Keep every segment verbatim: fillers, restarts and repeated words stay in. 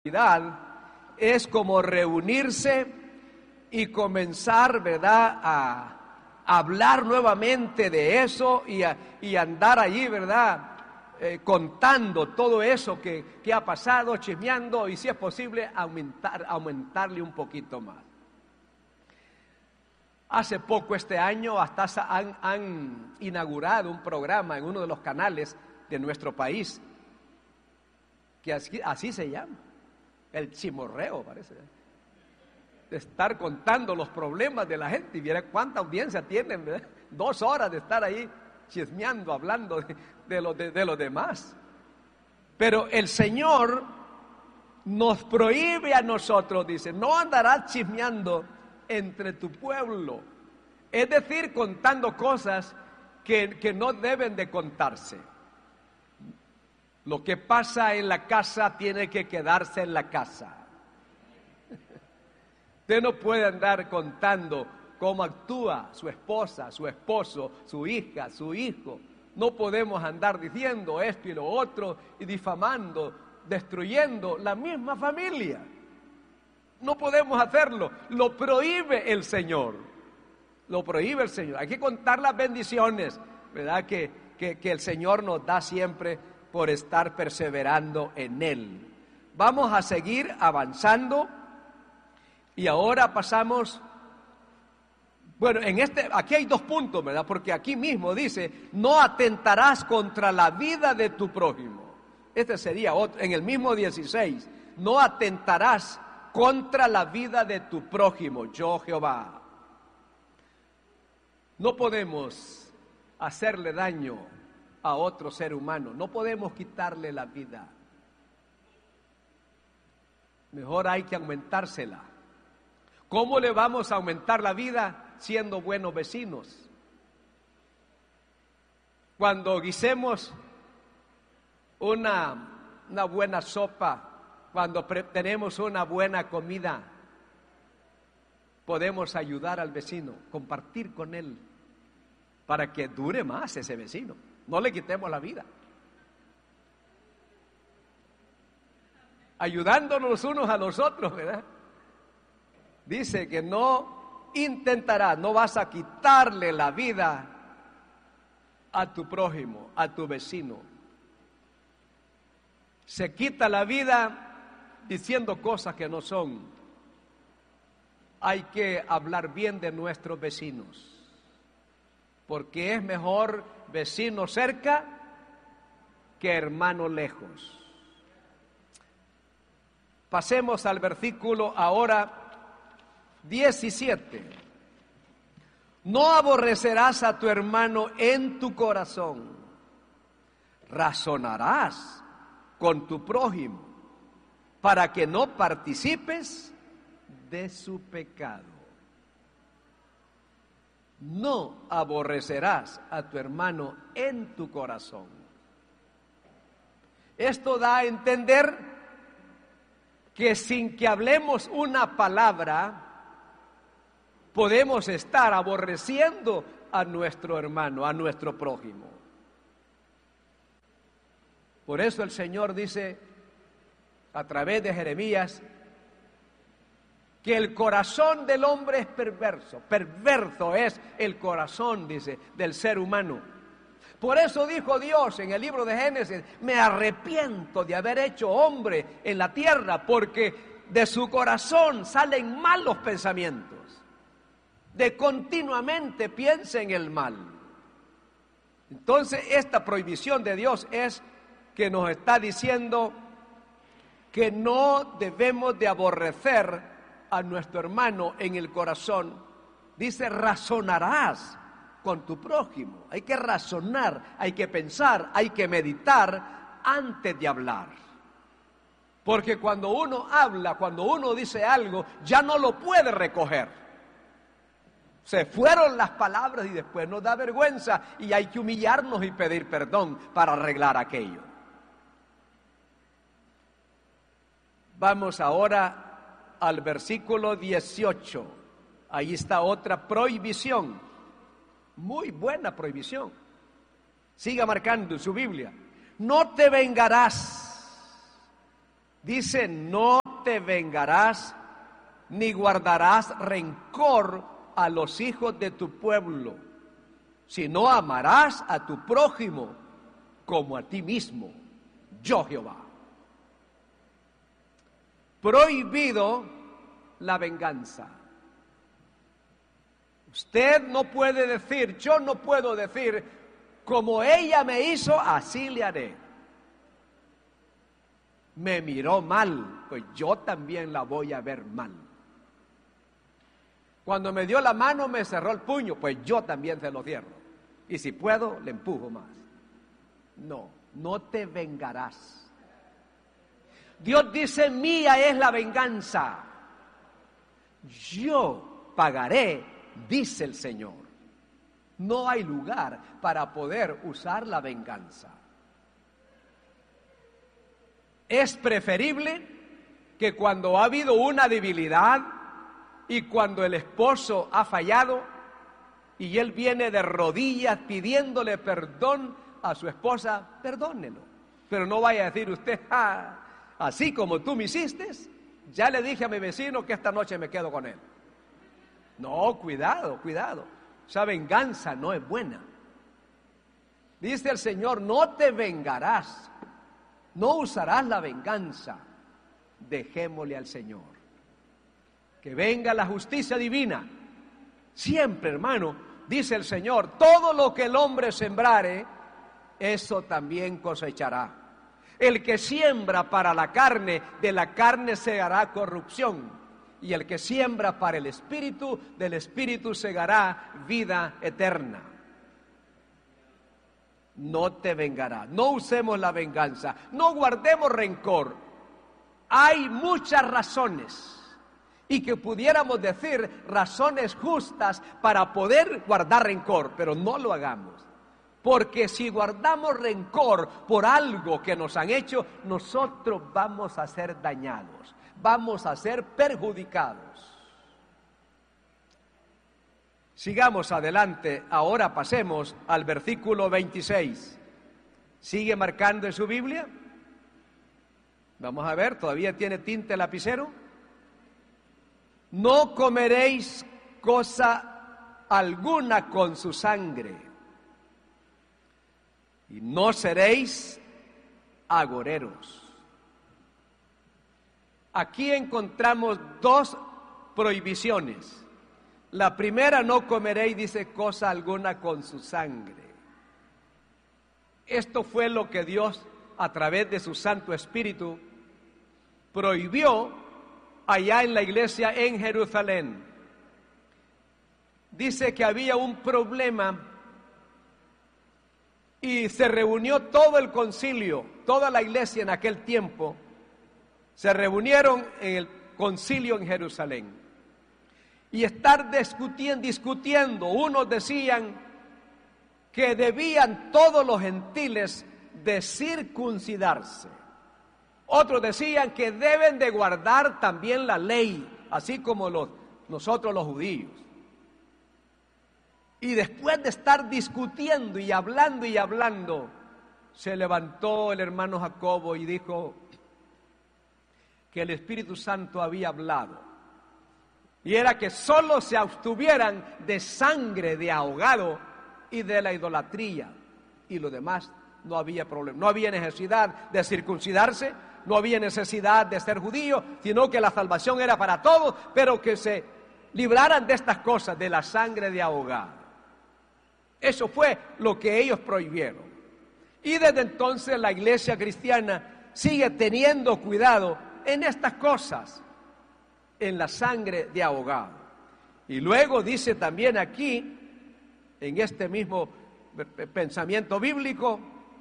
es como reunirse y comenzar, ¿verdad?, a hablar nuevamente de eso y, a, y andar allí, ¿verdad?, eh, contando todo eso que, que ha pasado, chismeando y si es posible aumentar, aumentarle un poquito más. Hace poco este año hasta han, han inaugurado un programa en uno de los canales de nuestro país que así, así se llama. El chismorreo, parece, de estar contando los problemas de la gente. Y viera cuánta audiencia tienen, ¿verdad? Dos horas de estar ahí chismeando, hablando de, de, lo, de, de los demás. Pero el Señor nos prohíbe a nosotros, dice, no andarás chismeando entre tu pueblo. Es decir, contando cosas que, que no deben de contarse. Lo que pasa en la casa tiene que quedarse en la casa. Usted no puede andar contando cómo actúa su esposa, su esposo, su hija, su hijo. No podemos andar diciendo esto y lo otro y difamando, destruyendo la misma familia. No podemos hacerlo. Lo prohíbe el Señor. Lo prohíbe el Señor. Hay que contar las bendiciones, ¿verdad?, que, que, que el Señor nos da siempre por estar perseverando en Él. Vamos a seguir avanzando y ahora pasamos, bueno, en este, aquí hay dos puntos, ¿verdad? Porque aquí mismo dice, no atentarás contra la vida de tu prójimo. Este sería otro, en el mismo dieciséis, no atentarás contra la vida de tu prójimo, yo Jehová. No podemos hacerle daño a otro ser humano, no podemos quitarle la vida. Mejor hay que aumentársela. ¿Cómo le vamos a aumentar la vida? Siendo buenos vecinos. Cuando guisemos una, una buena sopa, cuando pre- tenemos una buena comida, podemos ayudar al vecino, compartir con él, para que dure más ese vecino. No le quitemos la vida. Ayudándonos unos a los otros, ¿verdad? Dice que no intentarás, no vas a quitarle la vida a tu prójimo, a tu vecino. Se quita la vida diciendo cosas que no son. Hay que hablar bien de nuestros vecinos, porque es mejor vecino cerca que hermano lejos. Pasemos al versículo ahora diecisiete. No aborrecerás a tu hermano en tu corazón, razonarás con tu prójimo para que no participes de su pecado. No aborrecerás a tu hermano en tu corazón. Esto da a entender que sin que hablemos una palabra, podemos estar aborreciendo a nuestro hermano, a nuestro prójimo. Por eso el Señor dice a través de Jeremías que el corazón del hombre es perverso. Perverso es el corazón, dice, del ser humano. Por eso dijo Dios en el libro de Génesis, me arrepiento de haber hecho hombre en la tierra, porque de su corazón salen malos pensamientos. De continuamente piensa en el mal. Entonces esta prohibición de Dios es que nos está diciendo que no debemos de aborrecer a nuestro hermano en el corazón. Dice, razonarás con tu prójimo. Hay que razonar, hay que pensar, hay que meditar antes de hablar. Porque cuando uno habla, cuando uno dice algo, ya no lo puede recoger. Se fueron las palabras y después nos da vergüenza y hay que humillarnos y pedir perdón para arreglar aquello. Vamos ahora al versículo dieciocho. Ahí está otra prohibición. Muy buena prohibición. Siga marcando en su Biblia. No te vengarás Dice, no te vengarás ni guardarás rencor a los hijos de tu pueblo, sino amarás a tu prójimo como a ti mismo, yo Jehová. Prohibido la venganza. Usted no puede decir, yo no puedo decir, como ella me hizo, así le haré. Me miró mal, pues yo también la voy a ver mal. Cuando me dio la mano me cerró el puño, pues yo también se lo cierro. Y si puedo, le empujo más. No, no te vengarás. Dios dice, mía es la venganza. Yo pagaré, dice el Señor. No hay lugar para poder usar la venganza. Es preferible que cuando ha habido una debilidad y cuando el esposo ha fallado y él viene de rodillas pidiéndole perdón a su esposa, perdónelo. Pero no vaya a decir usted, ah, así como tú me hiciste, ya le dije a mi vecino que esta noche me quedo con él. No, cuidado, cuidado. Esa venganza no es buena. Dice el Señor, no te vengarás, no usarás la venganza. Dejémosle al Señor. Que venga la justicia divina. Siempre, hermano, dice el Señor, todo lo que el hombre sembrare, eso también cosechará. El que siembra para la carne, de la carne segará corrupción. Y el que siembra para el Espíritu, del Espíritu segará vida eterna. No te vengará, no usemos la venganza, no guardemos rencor. Hay muchas razones, y que pudiéramos decir razones justas para poder guardar rencor, pero no lo hagamos. Porque si guardamos rencor por algo que nos han hecho, nosotros vamos a ser dañados, vamos a ser perjudicados. Sigamos adelante, ahora pasemos al versículo veintiséis. ¿Sigue marcando en su Biblia? Vamos a ver, ¿todavía tiene tinte lapicero? No comeréis cosa alguna con su sangre, y no seréis agoreros. Aquí encontramos dos prohibiciones. La primera, no comeréis, dice, cosa alguna con su sangre. Esto fue lo que Dios, a través de su Santo Espíritu, prohibió allá en la iglesia en Jerusalén. Dice que había un problema y se reunió todo el concilio, toda la iglesia en aquel tiempo, se reunieron en el concilio en Jerusalén. Y estar discutiendo, discutiendo, unos decían que debían todos los gentiles de circuncidarse. Otros decían que deben de guardar también la ley, así como los, nosotros los judíos. Y después de estar discutiendo y hablando y hablando, se levantó el hermano Jacobo y dijo que el Espíritu Santo había hablado. Y era que solo se abstuvieran de sangre de ahogado y de la idolatría. Y lo demás no había problema. No había necesidad de circuncidarse, no había necesidad de ser judío, sino que la salvación era para todos, pero que se libraran de estas cosas, de la sangre de ahogado. Eso fue lo que ellos prohibieron. Y desde entonces la iglesia cristiana sigue teniendo cuidado en estas cosas, en la sangre de ahogado. Y luego dice también aquí, en este mismo pensamiento bíblico,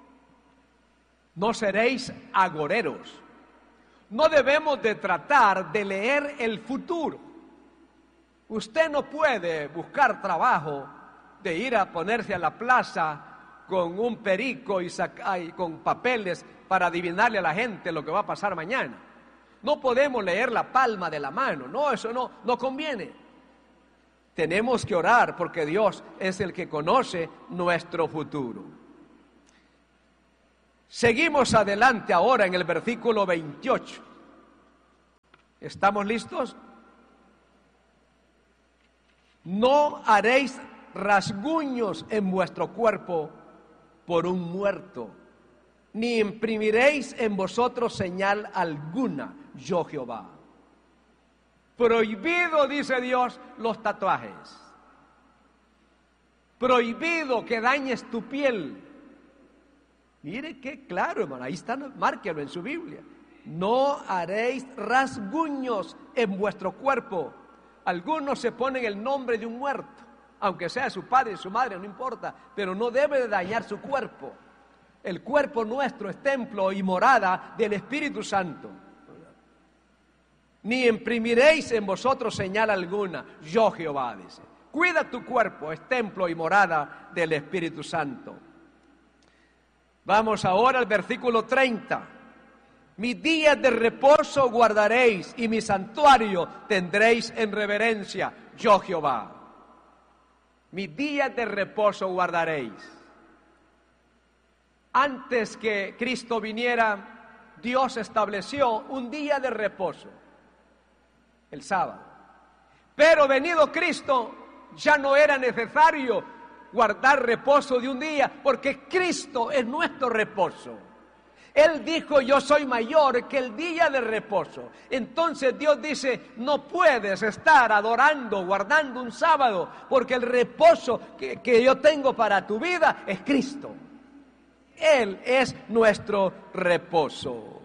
no seréis agoreros. No debemos de tratar de leer el futuro. Usted no puede buscar trabajo de ir a ponerse a la plaza con un perico y, saca, y con papeles para adivinarle a la gente lo que va a pasar mañana. No podemos leer la palma de la mano, no, eso no, no conviene. Tenemos que orar porque Dios es el que conoce nuestro futuro. Seguimos adelante ahora en el versículo veintiocho. ¿Estamos listos? No haréis rasguños en vuestro cuerpo por un muerto, ni imprimiréis en vosotros señal alguna, yo Jehová. Prohibido, dice Dios, los tatuajes. Prohibido que dañes tu piel. Mire qué claro, hermano, ahí está, márquelo en su Biblia. No haréis rasguños en vuestro cuerpo. Algunos se ponen el nombre de un muerto, aunque sea su padre y su madre, no importa, pero no debe de dañar su cuerpo. El cuerpo nuestro es templo y morada del Espíritu Santo. Ni imprimiréis en vosotros señal alguna, yo Jehová, dice. Cuida tu cuerpo, es templo y morada del Espíritu Santo. Vamos ahora al versículo treinta. Mis días de reposo guardaréis y mi santuario tendréis en reverencia, yo Jehová. Mis días de reposo guardaréis. Antes que Cristo viniera, Dios estableció un día de reposo, el sábado. Pero venido Cristo, ya no era necesario guardar reposo de un día, porque Cristo es nuestro reposo. Él dijo, yo soy mayor que el día de reposo. Entonces Dios dice, no puedes estar adorando, guardando un sábado, porque el reposo que, que yo tengo para tu vida es Cristo. Él es nuestro reposo.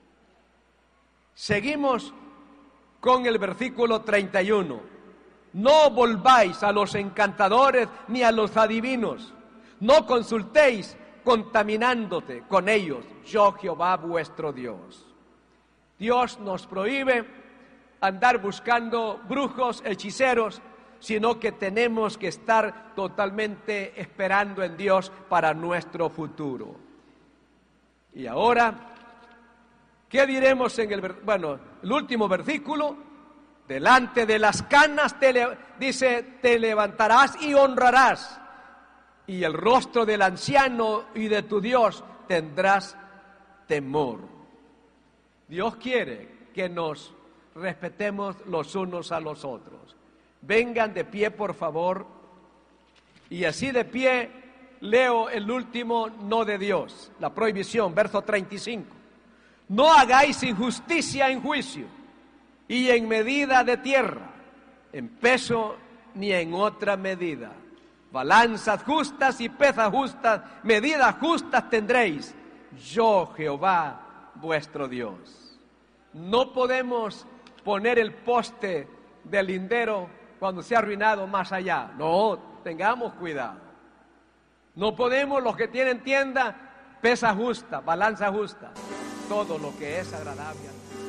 Seguimos con el versículo treinta y uno. No volváis a los encantadores ni a los adivinos. No consultéis contaminándote con ellos. Yo Jehová vuestro Dios. Dios nos prohíbe andar buscando brujos, hechiceros, sino que tenemos que estar totalmente esperando en Dios para nuestro futuro. Y ahora, ¿qué diremos en el, bueno, el último versículo? Delante de las canas, te le, dice, te levantarás y honrarás, y el rostro del anciano y de tu Dios tendrás temor. Dios quiere que nos respetemos los unos a los otros. Vengan de pie, por favor, y así de pie leo el último no de Dios, la prohibición, verso treinta y cinco. No hagáis injusticia en juicio, y en medida de tierra, en peso ni en otra medida. Balanzas justas y pesas justas, medidas justas tendréis, yo Jehová vuestro Dios. No podemos poner el poste del lindero cuando se ha arruinado más allá. No, tengamos cuidado. No podemos, los que tienen tienda, pesa justa, balanza justa, todo lo que es agradable a Dios.